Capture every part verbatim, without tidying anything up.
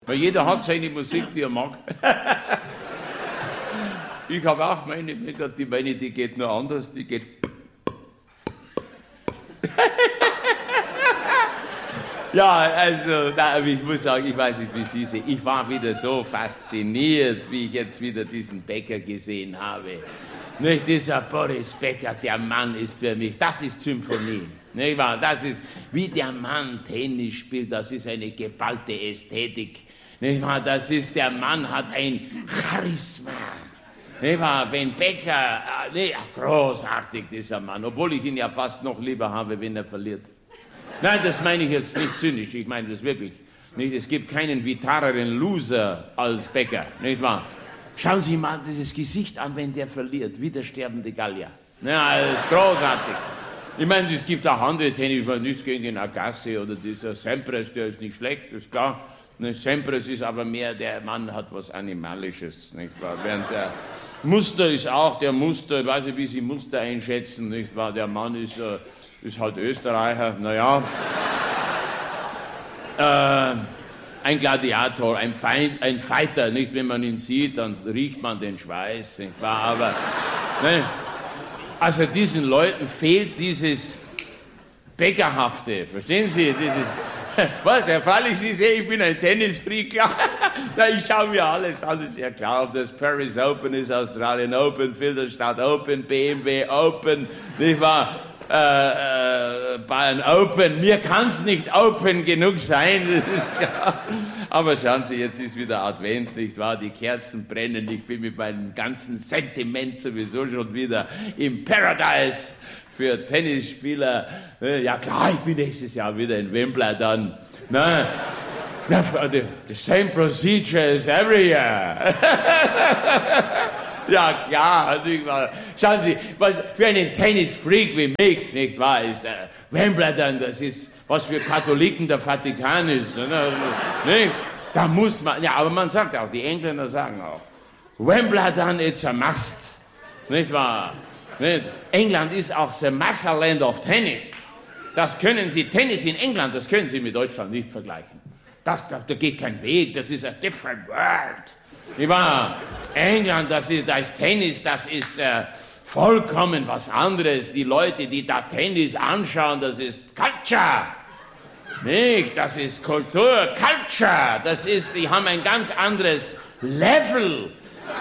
Weil jeder hat seine Musik, die er mag. Ich habe auch meine, die meine, die geht nur anders, die geht. Ja, also, na, ich muss sagen, ich weiß nicht, wie Sie sehen. Ich war wieder so fasziniert, wie ich jetzt wieder diesen Becker gesehen habe. Nicht dieser Boris Becker, der Mann ist für mich, das ist Symphonie. Nicht wahr? Das ist, wie der Mann Tennis spielt, das ist eine geballte Ästhetik. Nicht wahr? Das ist, der Mann hat ein Charisma. Nicht wahr? Wenn Becker, nee, großartig dieser Mann, obwohl ich ihn ja fast noch lieber habe, wenn er verliert. Nein, das meine ich jetzt nicht zynisch, ich meine das wirklich. Nicht? Es gibt keinen vitareren Loser als Becker, nicht wahr? Schauen Sie mal dieses Gesicht an, wenn der verliert, wie der sterbende Gallier. Ja, das ist großartig. Ich meine, es gibt auch andere Tennis, nichts gegen den Agassi oder dieser Sampras, der ist nicht schlecht, ist klar. Sampras ist aber mehr, der Mann hat was Animalisches, nicht wahr? Während der Muster ist auch der Muster, ich weiß nicht, wie Sie Muster einschätzen, nicht wahr? Der Mann ist... Äh, ist halt Österreicher, naja. äh, ein Gladiator, ein, Feind, ein Fighter, nicht? Wenn man ihn sieht, dann riecht man den Schweiß, nicht wahr? Aber, ne? Also diesen Leuten fehlt dieses Beckerhafte, verstehen Sie? Dieses, was, Herr Fallig, Sie sehen, ich bin ein Tennisfreak, klar. Na, ich schaue mir alles an, ist ja klar, ob das Paris Open ist, Australian Open, Filderstadt Open, B M W Open, nicht wahr? Äh, äh, Bayern Open, mir kann es nicht open genug sein, das ist klar. Aber schauen Sie, jetzt ist wieder Advent, nicht wahr? Die Kerzen brennen, ich bin mit meinem ganzen Sentiment sowieso schon wieder im Paradise für Tennisspieler. Ja klar, ich bin nächstes Jahr wieder in Wimbledon. Na, na, the, the same procedure as every year. Ja, klar, nicht wahr? Schauen Sie, was für einen Tennisfreak wie mich, nicht wahr, ist äh, Wimbledon, das ist, was für Katholiken der Vatikan ist, ne? Nicht? Da muss man, ja, aber man sagt auch, die Engländer sagen auch, Wimbledon, it's a must, nicht wahr? Nicht? England ist auch the Motherland of Tennis. Das können Sie, Tennis in England, das können Sie mit Deutschland nicht vergleichen. Das, da, da geht kein Weg, das ist a different world. Nicht wahr? England, das ist, das ist Tennis, das ist äh, vollkommen was anderes. Die Leute, die da Tennis anschauen, das ist Culture. Nicht? Das ist Kultur, Culture. Das ist, die haben ein ganz anderes Level.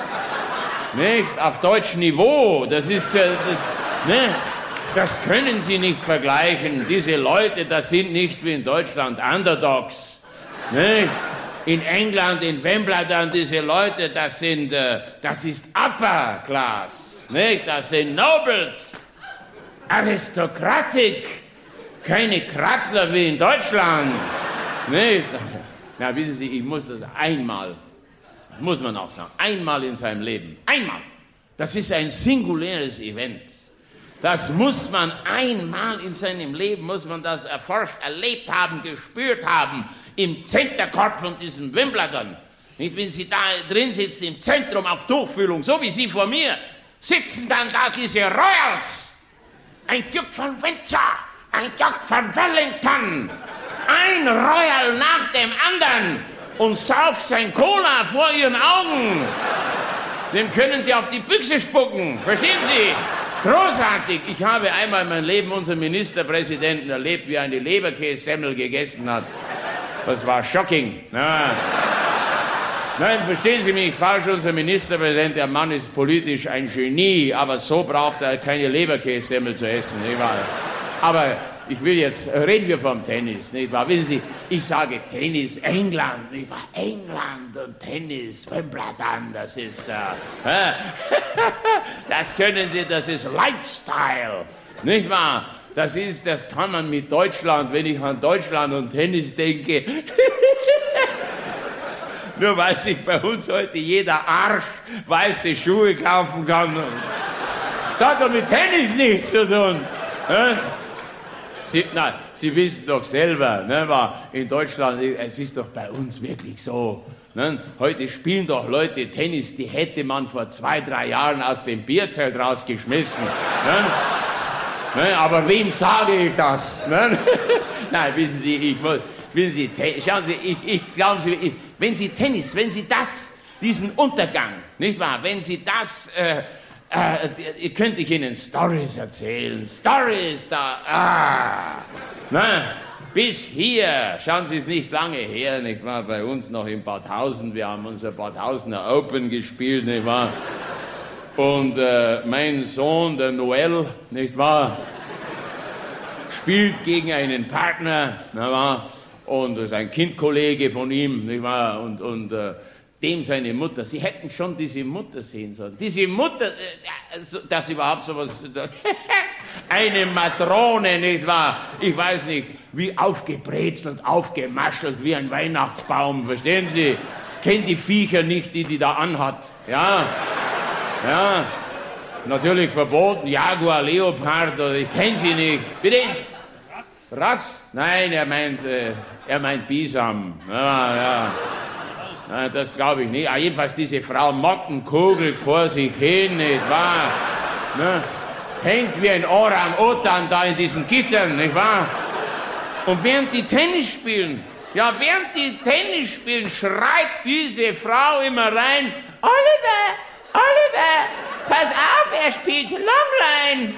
Nicht? Auf deutschem Niveau. Das ist, äh, das, ne? Das können Sie nicht vergleichen. Diese Leute, das sind nicht wie in Deutschland Underdogs. Nicht? In England, in Wimbledon, diese Leute, das sind, äh, das ist Upper Class, nicht? Das sind Nobles, Aristokratik, keine Krattler wie in Deutschland, nicht? Na, wissen Sie, ich muss das einmal, das muss man auch sagen, einmal in seinem Leben, einmal, das ist ein singuläres Event. Das muss man einmal in seinem Leben, muss man das erforscht, erlebt haben, gespürt haben, im Centercourt von diesem Wimbledon. Nicht, wenn Sie da drin sitzen, im Zentrum auf Tuchfühlung, so wie Sie vor mir, sitzen dann da diese Royals. Ein Duke von Windsor, ein Duke von Wellington, ein Royal nach dem anderen und sauft sein Cola vor Ihren Augen. Dem können Sie auf die Büchse spucken, verstehen Sie? Großartig! Ich habe einmal in meinem Leben unseren Ministerpräsidenten erlebt, wie er eine Leberkässemmel gegessen hat. Das war shocking. Na. Nein, verstehen Sie mich nicht falsch, unser Ministerpräsident, der Mann ist politisch ein Genie, aber so braucht er keine Leberkässemmel zu essen, nicht wahr? Aber ich will jetzt, reden wir vom Tennis, nicht wahr? Wissen Sie, ich sage Tennis, England, nicht wahr? England und Tennis, Wimbledon, das ist, äh, das können Sie, das ist Lifestyle, nicht wahr? Das ist, das kann man mit Deutschland, wenn ich an Deutschland und Tennis denke, nur weil sich bei uns heute jeder Arsch weiße Schuhe kaufen kann. Das hat doch mit Tennis nichts zu tun. Ne? Sie, na, Sie wissen doch selber, ne, in Deutschland, es ist doch bei uns wirklich so. Ne? Heute spielen doch Leute Tennis, die hätte man vor zwei, drei Jahren aus dem Bierzelt rausgeschmissen. Ne? Ne, aber wem sage ich das? Ne? Nein, wissen Sie, ich muss, wenn Sie, schauen Sie, ich, ich glauben Sie, ich, wenn Sie Tennis, wenn Sie das, diesen Untergang, nicht wahr, wenn Sie das, äh, äh, könnte ich Ihnen Stories erzählen, Stories da, ah, na, bis hier, schauen Sie, es nicht lange her, nicht wahr, bei uns noch in Bad Hausen, wir haben unser Bad Hausener Open gespielt, nicht wahr, und äh, mein Sohn, der Noel, nicht wahr, spielt gegen einen Partner, nicht wahr, und das ist ein Kindkollege von ihm, nicht wahr, und, und äh, dem seine Mutter, Sie hätten schon diese Mutter sehen sollen. Diese Mutter, äh, dass überhaupt sowas, eine Matrone, nicht wahr? Ich weiß nicht, wie aufgebrezelt, aufgemaschelt, wie ein Weihnachtsbaum, verstehen Sie? Kennt die Viecher nicht, die die da anhat, ja? Ja, natürlich verboten, Jaguar, Leopard, oder ich kenne sie nicht. Bitte? Ratz. Ratz? Nein, er meint, äh, er meint Bisam, ja, ja. Ja, das glaube ich nicht. Ah, jedenfalls diese Frau Motten kugelt vor sich hin, nicht wahr? Ne? Hängt wie ein Orang-Utan da in diesen Gittern, nicht wahr? Und während die Tennis spielen, ja, während die Tennis spielen, schreit diese Frau immer rein, Oliver, Oliver, pass auf, er spielt Longline.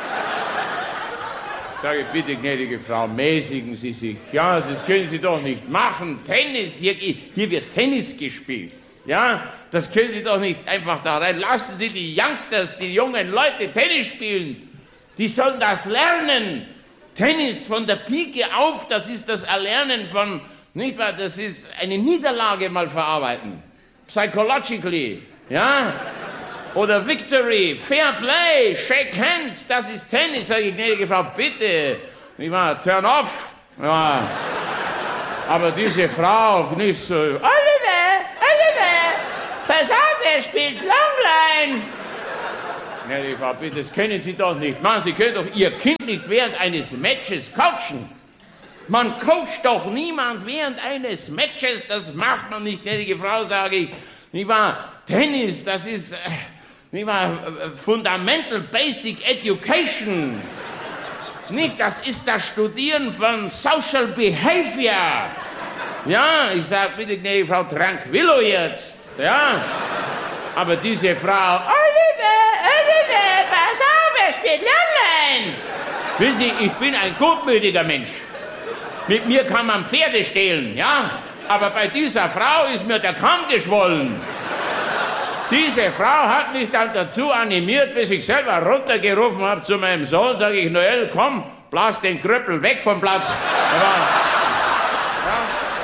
Sage ich, bitte, gnädige Frau, mäßigen Sie sich. Ja, das können Sie doch nicht machen. Tennis, hier, hier wird Tennis gespielt. Ja, das können Sie doch nicht einfach da rein. Lassen Sie die Youngsters, die jungen Leute Tennis spielen. Die sollen das lernen. Tennis von der Pike auf, das ist das Erlernen von, nicht wahr, das ist eine Niederlage mal verarbeiten. Psychologically, ja. Oder Victory, Fair Play, Shake Hands, das ist Tennis. Sag ich, gnädige Frau, bitte, nicht wahr, turn off. Ja. Aber diese Frau nicht so, Oliver, Oliver, pass auf, er spielt Longline. Gnädige Frau, bitte, das können Sie doch nicht machen. Sie können doch Ihr Kind nicht während eines Matches coachen. Man coacht doch niemand während eines Matches, das macht man nicht, gnädige Frau, sage ich. Nicht wahr, Tennis, das ist... Äh, Nicht wahr? Fundamental Basic Education. Nicht, das ist das Studieren von Social Behavior. Ja, ich sag, bitte, gnädige Frau, tranquillo jetzt. Ja, aber diese Frau, Oliver, Oliver, pass auf, er spielt Longline. Wissen Sie, ich bin ein gutmütiger Mensch. Mit mir kann man Pferde stehlen, ja, aber bei dieser Frau ist mir der Kamm geschwollen. Diese Frau hat mich dann dazu animiert, bis ich selber runtergerufen habe zu meinem Sohn, sage ich, Noel, komm, blas den Krüppel weg vom Platz. Ja. Ja.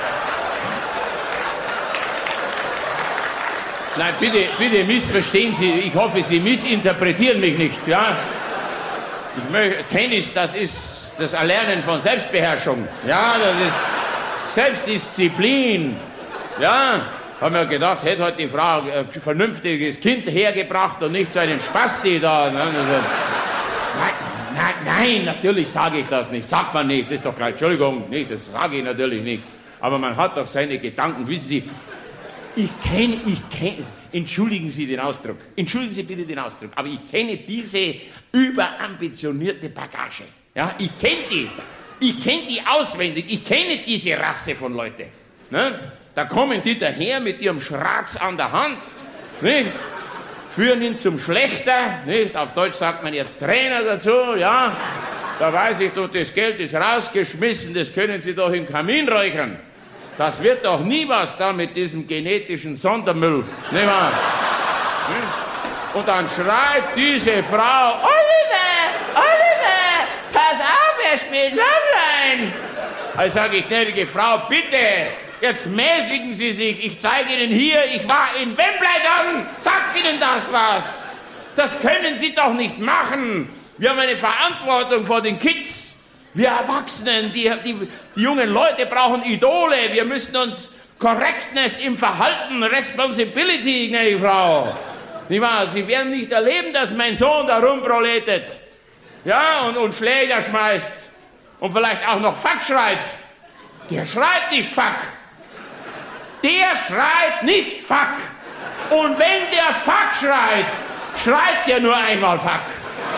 Nein, bitte, bitte missverstehen Sie, ich hoffe, Sie missinterpretieren mich nicht. Ja? Ich möchte, Tennis, das ist das Erlernen von Selbstbeherrschung. Ja, das ist Selbstdisziplin. Ja. Haben wir gedacht, hätte heute die Frau ein vernünftiges Kind hergebracht und nicht so einen Spasti da. Nein, nein, nein, natürlich sage ich das nicht. Sagt man nicht, das ist doch klar. Entschuldigung, nicht, das sage ich natürlich nicht. Aber man hat doch seine Gedanken. Wissen Sie, ich kenne, ich kenne, entschuldigen Sie den Ausdruck, entschuldigen Sie bitte den Ausdruck, aber ich kenne diese überambitionierte Bagage. Ja, ich kenne die. Ich kenne die auswendig. Ich kenne diese Rasse von Leuten. Ne? Da kommen die daher mit ihrem Schratz an der Hand, nicht? Führen ihn zum Schlechter, nicht? Auf Deutsch sagt man jetzt Trainer dazu, ja? Da weiß ich doch, das Geld ist rausgeschmissen, das können Sie doch im Kamin räuchern. Das wird doch nie was da mit diesem genetischen Sondermüll, nicht wahr? Und dann schreit diese Frau, Oliver, Oliver, pass auf, er spielt Longline. Also sage ich, gnädige Frau, bitte, jetzt mäßigen Sie sich. Ich zeige Ihnen hier, ich war in Wimbledon. Sagt Ihnen das was? Das können Sie doch nicht machen. Wir haben eine Verantwortung vor den Kids. Wir Erwachsenen, die, die, die jungen Leute brauchen Idole. Wir müssen uns Correctness im Verhalten, Responsibility, gnädige Frau. Nicht wahr? Sie werden nicht erleben, dass mein Sohn da rumproletet. Ja, und, und Schläger schmeißt. Und vielleicht auch noch Fuck schreit. Der schreit nicht Fuck. Der schreit nicht Fuck. Und wenn der Fuck schreit, schreit der nur einmal Fuck.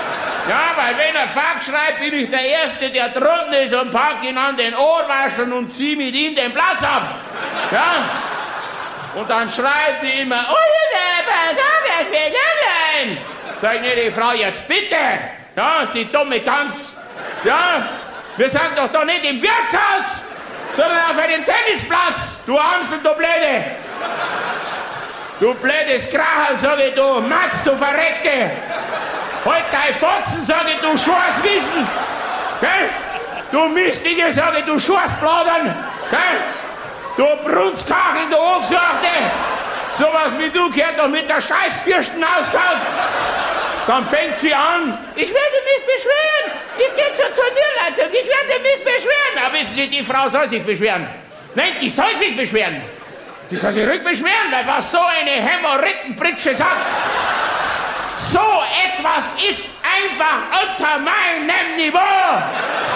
Ja, weil wenn er Fax schreibt, bin ich der Erste, der drunten ist und pack ihn an den Ohrwaschen und zieh mit ihm den Platz ab. Ja? Und dann schreit die immer, Oliver, pass auf, was will denn? Sag ich, nee, die Frau, jetzt bitte. Ja, sie dumme Gans. Ja, wir sind doch doch nicht im Wirtshaus, sondern auf einem Tennisplatz. Du Amsel, du Blöde. Du blödes Krachel, sag ich, du Matz, du Verreckte. Halt dein Fotzen, sag ich, du Scheißwissen. Gell? Du Mistige, sag ich, du Scheißbladern. Gell? Du Brunskachel, du Angesachte. Sowas wie du gehört doch mit der Scheißbürsten ausgehauen. Dann fängt sie an. Ich werde mich beschweren. Ich gehe zur Turnierleitung. Ich werde mich beschweren. Aber wissen Sie, die Frau soll sich beschweren. Nein, die soll sich beschweren. Die soll sich rückbeschweren, weil was so eine Hämorrhoidenpritsche sagt. So etwas ist einfach unter meinem Niveau.